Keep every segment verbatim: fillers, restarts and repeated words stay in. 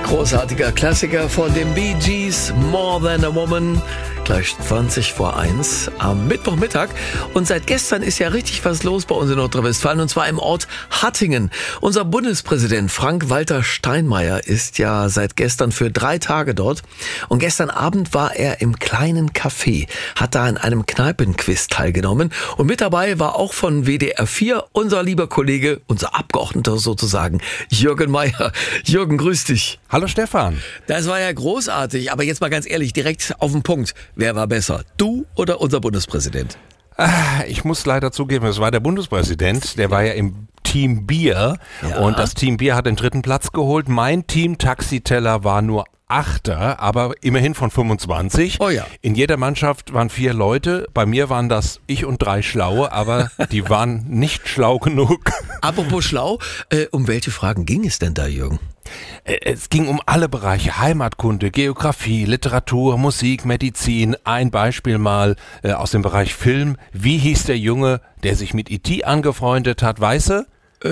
Großartiger Klassiker von den Bee Gees, More Than a Woman. Gleich zwanzig vor eins am Mittwochmittag. Und seit gestern ist ja richtig was los bei uns in Nordrhein-Westfalen, und zwar im Ort Hattingen. Unser Bundespräsident Frank-Walter Steinmeier ist ja seit gestern für drei Tage dort. Und gestern Abend war er im kleinen Café, hat da an einem Kneipenquiz teilgenommen. Und mit dabei war auch von W D R vier unser lieber Kollege, unser Abgeordneter sozusagen, Jürgen Meier. Jürgen, grüß dich. Hallo Stefan. Das war ja großartig, aber jetzt mal ganz ehrlich, direkt auf den Punkt. Wer war besser, du oder unser Bundespräsident? Ich muss leider zugeben, es war der Bundespräsident, der war ja im Team Bier, ja. Und das Team Bier hat den dritten Platz geholt. Mein Team Taxiteller war nur Achter, aber immerhin von fünfundzwanzig. Oh ja. In jeder Mannschaft waren vier Leute. Bei mir waren das ich und drei Schlaue, aber die waren nicht schlau genug. Apropos schlau, äh, um welche Fragen ging es denn da, Jürgen? Es ging um alle Bereiche, Heimatkunde, Geografie, Literatur, Musik, Medizin. Ein Beispiel mal äh, aus dem Bereich Film. Wie hieß der Junge, der sich mit E T angefreundet hat, weißt du?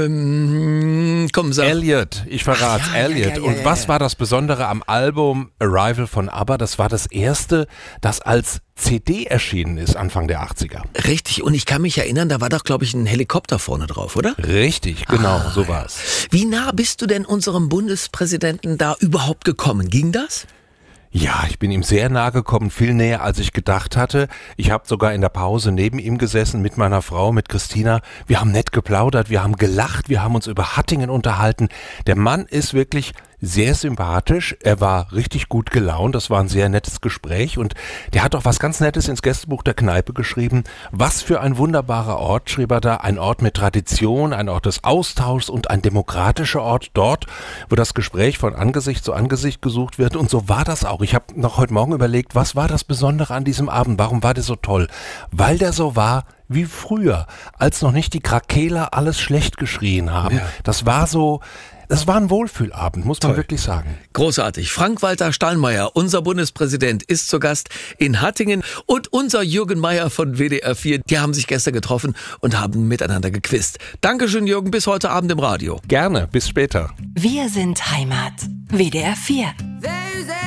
Ähm, komm, sag. Elliot, ich verrat's, Ach, ja, Elliot. ja, ja, ja, Und ja, was ja. war das Besondere am Album Arrival von ABBA? Das war das erste, das als C D erschienen ist, Anfang der achtziger. Richtig, und ich kann mich erinnern, da war doch, glaube ich, ein Helikopter vorne drauf, oder? Richtig, genau, ah, so war's. Wie nah bist du denn unserem Bundespräsidenten da überhaupt gekommen? Ging das? Ja, ich bin ihm sehr nahe gekommen, viel näher als ich gedacht hatte. Ich habe sogar in der Pause neben ihm gesessen mit meiner Frau, mit Christina. Wir haben nett geplaudert, wir haben gelacht, wir haben uns über Hattingen unterhalten. Der Mann ist wirklich sehr sympathisch, er war richtig gut gelaunt, das war ein sehr nettes Gespräch, und der hat auch was ganz Nettes ins Gästebuch der Kneipe geschrieben. Was für ein wunderbarer Ort, schrieb er da, ein Ort mit Tradition, ein Ort des Austauschs und ein demokratischer Ort, dort, wo das Gespräch von Angesicht zu Angesicht gesucht wird, und so war das auch. Ich habe noch heute Morgen überlegt, was war das Besondere an diesem Abend, warum war der so toll? Weil der so war wie früher, als noch nicht die Krakeler alles schlecht geschrien haben. Ja. Das war so... Das war ein Wohlfühlabend, muss man Toll. wirklich sagen. Großartig. Frank-Walter Steinmeier, unser Bundespräsident, ist zu Gast in Hattingen, und unser Jürgen Meier von W D R vier, die haben sich gestern getroffen und haben miteinander gequizt. Dankeschön, Jürgen, bis heute Abend im Radio. Gerne, bis später. Wir sind Heimat. W D R vier.